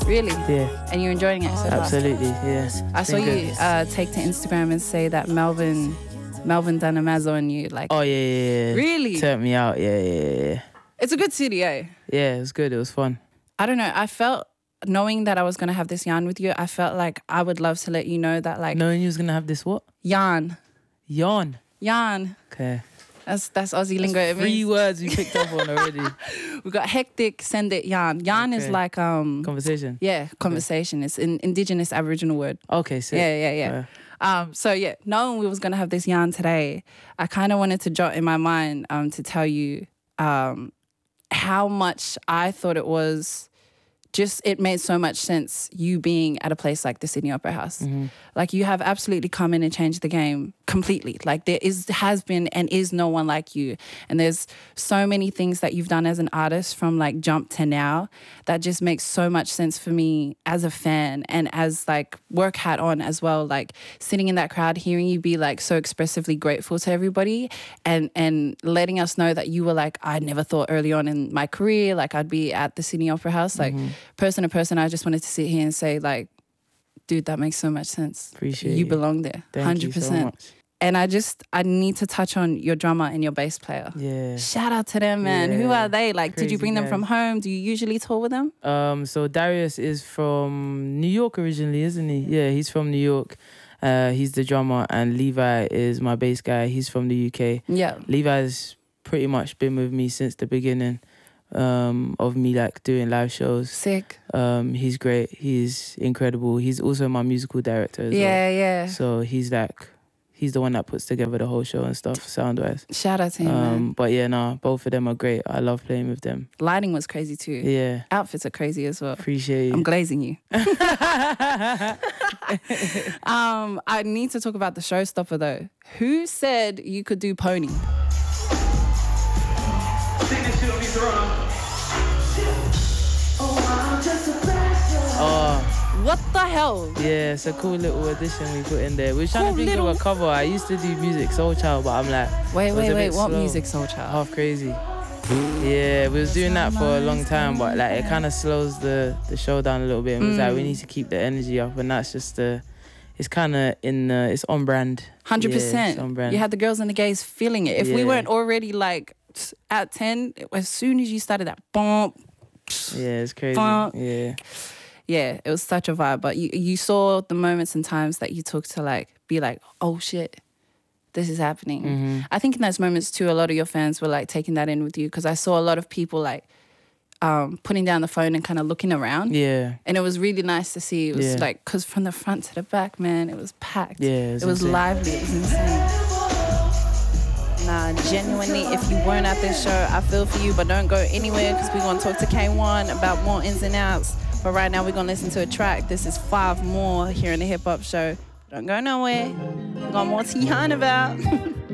Really? Yeah. And you're enjoying it so far? Absolutely, yeah. I saw you take to Instagram and say that Melvin done a mazzo on you. Like, Oh, yeah. Really? Turned me out, yeah. It's a good city, eh? Yeah, it was good. It was fun. I don't know. I felt, knowing that I was going to have this yarn with you, I felt like I would love to let you know that, like... Knowing you was going to have this what? Yarn. Yarn? Yarn. Okay. That's Aussie lingo. That's 3 words you picked up on already. We got hectic, send it, yarn. Yarn is like... Conversation? Yeah, conversation. Okay. It's an indigenous Aboriginal word. Okay, sick. Yeah. So yeah, knowing we was going to have this yarn today, I kind of wanted to jot in my mind to tell you how much I thought it was just, it made so much sense you being at a place like the Sydney Opera House. Mm-hmm. Like, you have absolutely come in and changed the game completely. Like, has been and is no one like you. And there's so many things that you've done as an artist from like jump to now that just makes so much sense for me as a fan and as like work hat on as well. Like, sitting in that crowd, hearing you be like so expressively grateful to everybody and letting us know that you were like, I never thought early on in my career, like I'd be at the Sydney Opera House. Like, person to person, I just wanted to sit here and say, like, dude, that makes so much sense. Appreciate you belong there. Thank 100%. You so much. And I need to touch on your drummer and your bass player. Yeah. Shout out to them, man. Who are they? Like, Crazy did you bring them from home? Do you usually tour with them? So Darius is from New York originally, isn't he? Yeah, he's from New York. He's the drummer, and Levi is my bass guy. He's from the UK. Yeah. Levi's pretty much been with me since the beginning of me like doing live shows. Sick. He's great. He's incredible. He's also my musical director as well. Yeah. So he's the one that puts together the whole show and stuff, sound-wise. Shout out to him, man. But yeah, both of them are great. I love playing with them. Lighting was crazy too. Yeah. Outfits are crazy as well. Appreciate you. I'm glazing you. I need to talk about the showstopper though. Who said you could do Pony? What the hell? Yeah, it's a cool little addition we put in there. We were trying to think of a cover. I used to do Music Soul Child, but I'm like... Wait, what slow. Music Soul Child? Half Crazy. Yeah, we was doing that for a long time, but like it kind of slows the show down a little bit. And was like, we need to keep the energy up, and that's just it's kind of it's on brand. 100%. Yeah, it's on brand. You had the girls and the gays feeling it. If we weren't already like at 10, as soon as you started that bump. Yeah, it's crazy. Bump, Yeah, it was such a vibe. But you saw the moments and times that you took to like be like, oh shit, this is happening. Mm-hmm. I think in those moments too, a lot of your fans were like taking that in with you, because I saw a lot of people like putting down the phone and kind of looking around. Yeah. And it was really nice to see. It was like, because from the front to the back, man, it was packed. Yeah, it was lively. It was insane. Nah, genuinely, if you weren't at this show, I feel for you, but don't go anywhere, because we're going to talk to K1 about more ins and outs. But right now, we're going to listen to a track. This is 5 More here in the Hip Hop Show. Don't go nowhere. We got more to yarn about.